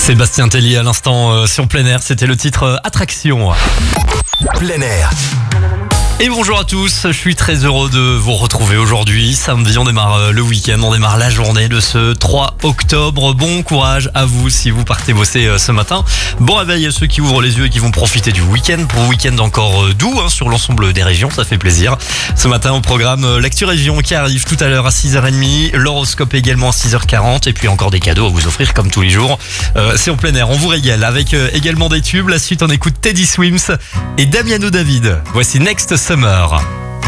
Sébastien Tellier à l'instant sur plein air, c'était le titre Attraction. Plein air. Et bonjour à tous, je suis très heureux de vous retrouver aujourd'hui. Samedi, on démarre le week-end, on démarre la journée de ce 3 octobre. Bon courage à vous si vous partez bosser ce matin. Bon réveil à ceux qui ouvrent les yeux et qui vont profiter du week-end. Pour un week-end encore doux sur l'ensemble des régions, ça fait plaisir. Ce matin, au programme, l'actu région qui arrive tout à l'heure à 6h30. L'horoscope également à 6h40. Et puis encore des cadeaux à vous offrir comme tous les jours. C'est en plein air, on vous régale avec également des tubes. La suite, on écoute Teddy Swims et Damiano David. Voici Next Summer.